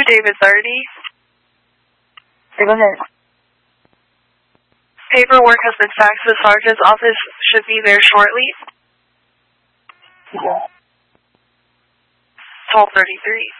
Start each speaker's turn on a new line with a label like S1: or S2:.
S1: David 30.
S2: Go ahead.
S1: Paperwork has been faxed to the sergeant's office. Should be there shortly.
S2: Yeah.
S1: 12:33.